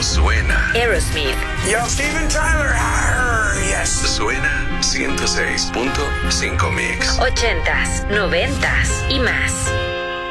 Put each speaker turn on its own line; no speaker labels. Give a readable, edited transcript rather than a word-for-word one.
suena.
Aerosmith.
Yo, Steven Tyler. Yes.
Suena 106.5 Mix.
80s, 90s y más.